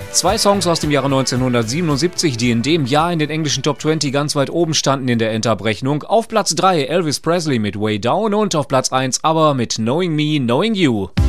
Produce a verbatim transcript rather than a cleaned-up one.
Zwei Songs aus dem Jahre neunzehnhundertsiebenundsiebzig, die in dem Jahr in den englischen Top zwanzig ganz weit oben standen in der Endabrechnung. Auf Platz drei Elvis Presley mit Way Down und auf Platz eins aber mit Knowing Me, Knowing You.